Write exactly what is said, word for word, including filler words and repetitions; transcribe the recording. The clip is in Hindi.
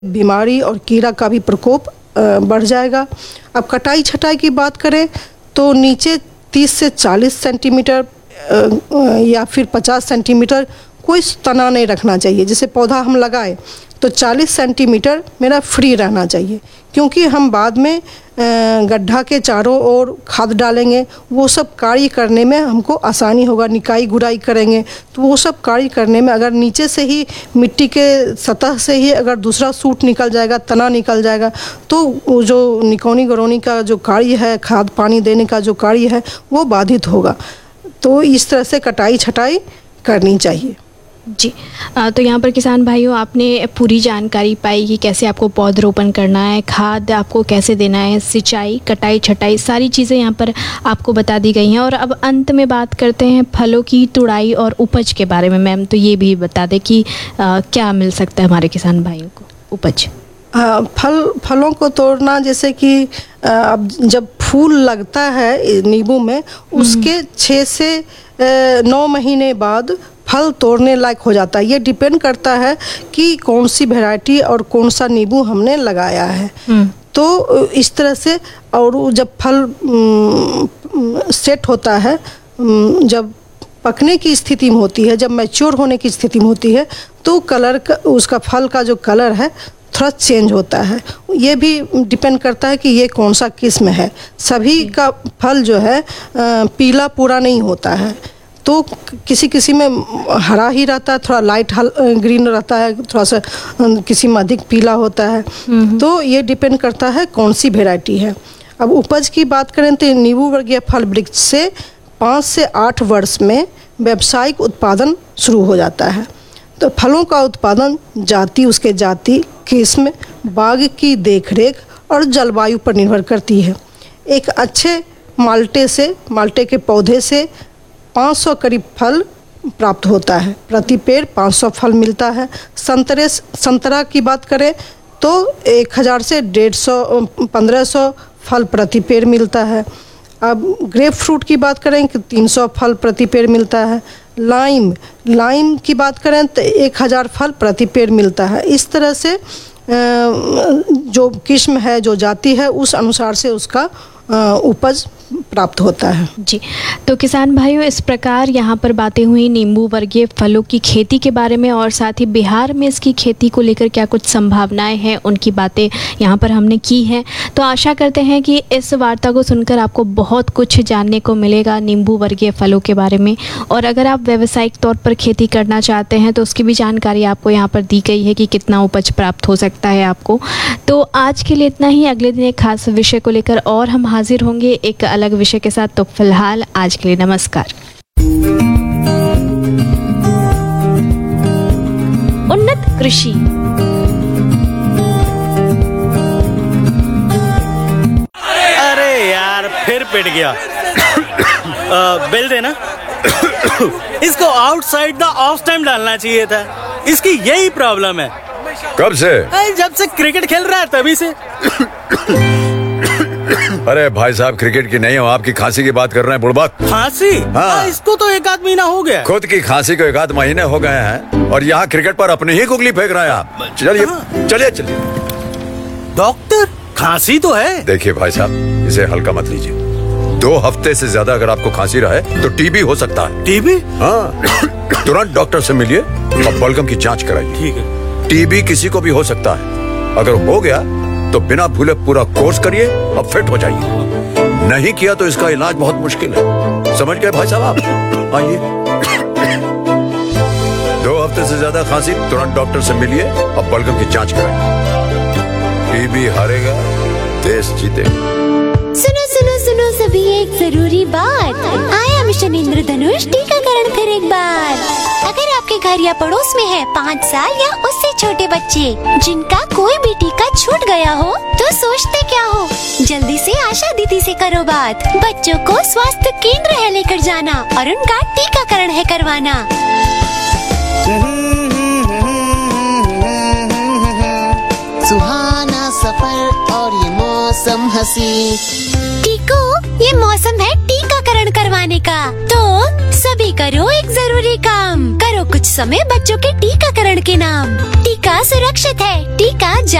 बीमारी और कीड़ा का भी प्रकोप बढ़ जाएगा। अब कटाई छटाई की बात करें तो नीचे तीस से चालीस सेंटीमीटर या फिर पचास सेंटीमीटर कोई तना नहीं रखना चाहिए। जैसे पौधा हम लगाए तो चालीस सेंटीमीटर मेरा फ्री रहना चाहिए, क्योंकि हम बाद में गड्ढा के चारों ओर खाद डालेंगे, वो सब कार्य करने में हमको आसानी होगा। निकाई गुड़ाई करेंगे तो वो सब कार्य करने में अगर नीचे से ही मिट्टी के सतह से ही अगर दूसरा सूट निकल जाएगा, तना निकल जाएगा, तो जो निकौनी गरौनी का जो कार्य है, खाद पानी देने का जो कार्य है, वो बाधित होगा। तो इस तरह से कटाई छटाई करनी चाहिए जी। आ, तो यहाँ पर किसान भाइयों, आपने पूरी जानकारी पाई कि कैसे आपको पौधरोपण करना है, खाद आपको कैसे देना है, सिंचाई, कटाई छटाई, सारी चीज़ें यहाँ पर आपको बता दी गई हैं। और अब अंत में बात करते हैं फलों की तुड़ाई और उपज के बारे में। मैम, तो ये भी बता दें कि आ, क्या मिल सकता है हमारे किसान भाइयों को उपज। हाँ, फल फलों को तोड़ना, जैसे कि अब जब फूल लगता है नींबू में, उसके छः से नौ महीने बाद फल तोड़ने लायक हो जाता है। ये डिपेंड करता है कि कौन सी वैरायटी और कौन सा नींबू हमने लगाया है। तो इस तरह से, और जब फल सेट होता है, जब पकने की स्थिति में होती है, जब मैच्योर होने की स्थिति में होती है, तो कलर का, उसका फल का जो कलर है थोड़ा चेंज होता है। ये भी डिपेंड करता है कि ये कौन सा किस्म है। सभी का फल जो है पीला पूरा नहीं होता है, तो किसी किसी में हरा ही रहता है, थोड़ा लाइट ग्रीन रहता है, थोड़ा सा किसी में अधिक पीला होता है। तो ये डिपेंड करता है कौन सी वैरायटी है। अब उपज की बात करें तो नींबू वर्गीय फल वृक्ष से पाँच से आठ वर्ष में व्यावसायिक उत्पादन शुरू हो जाता है। तो फलों का उत्पादन जाति, उसके जाति, किस्म, बाग की देखरेख और जलवायु पर निर्भर करती है। एक अच्छे माल्टे से, माल्टे के पौधे से पाँच सौ करीब फल प्राप्त होता है। प्रति पेड़ पाँच सौ फल मिलता है। संतरे संतरा की बात करें तो एक हज़ार से डेढ़ सौ पंद्रह सौ फल प्रति पेड़ मिलता है। अब ग्रेप फ्रूट की बात करें कि तीन सौ फल प्रति पेड़ मिलता है। लाइम लाइम की बात करें तो एक हज़ार फल प्रति पेड़ मिलता है। इस तरह से जो किस्म है, जो जाति है, उस अनुसार से उसका उपज प्राप्त होता है जी। तो किसान भाइयों, इस प्रकार यहाँ पर बातें हुई नींबू वर्गीय फलों की खेती के बारे में, और साथ ही बिहार में इसकी खेती को लेकर क्या कुछ संभावनाएं हैं, उनकी बातें यहाँ पर हमने की हैं। तो आशा करते हैं कि इस वार्ता को सुनकर आपको बहुत कुछ जानने को मिलेगा नींबू वर्गीय फलों के बारे में। और अगर आप व्यावसायिक तौर पर खेती करना चाहते हैं तो उसकी भी जानकारी आपको यहाँ पर दी गई है कि कितना उपज प्राप्त हो सकता है आपको। तो आज के लिए इतना ही। अगले दिन एक खास विषय को लेकर और हम हाजिर होंगे एक अलग विषय के साथ। तो फिलहाल आज के लिए नमस्कार। उन्नत कृषि। अरे यार, फिर पिट गया। बिल देना। इसको आउटसाइड द ऑफ टाइम डालना चाहिए था। इसकी यही प्रॉब्लम है। कब से? जब से क्रिकेट खेल रहा है तभी से। अरे भाई साहब, क्रिकेट की नहीं हो, आपकी खांसी की बात कर रहे हैं बुड़बक। खांसी? हाँ। इसको तो एक आध महीना हो गया। खुद की खांसी को एक आध महीने हो गए हैं और यहाँ क्रिकेट पर अपनी ही गुगली फेंक रहे हैं आप। चलिए चलिए चलिए। डॉक्टर, खांसी तो है। देखिए भाई साहब, इसे हल्का मत लीजिए। दो हफ्ते से ज्यादा अगर आपको खांसी रहे तो टीबी हो सकता है। टीबी? हाँ। तुरंत डॉक्टर से मिलिए और बलगम की जांच कराइए। ठीक है। टीबी किसी को भी हो सकता है। अगर हो गया तो बिना भूले पूरा कोर्स करिए और फिट हो जाइए। नहीं किया तो इसका इलाज बहुत मुश्किल है। समझ गए भाई साहब आप? आइए। दो हफ्ते से ज्यादा खांसी, तुरंत डॉक्टर से मिलिए और बलगम की जांच कराइए। टीबी हारेगा, देश जीतेगा। सुनो सुनो सुनो सभी, एक जरूरी बात। आया मिशन इंद्रधनुष टीकाकरण फिर एक बार। अगर आपके घर या पड़ोस में है पाँच साल या उससे छोटे बच्चे जिनका कोई भी टीका छूट गया हो, तो सोचते क्या हो, जल्दी से आशा दीदी से करो बात। बच्चों को स्वास्थ्य केंद्र है लेकर जाना और उनका टीकाकरण है करवाना। सुहाना सफर और ये मौसम हंसी। टीको, ये मौसम है टीकाकरण का। करवाने का। तो सभी करो एक जरूरी काम, करो कुछ समय बच्चों के टीकाकरण के नाम। टीका सुरक्षित है, टीका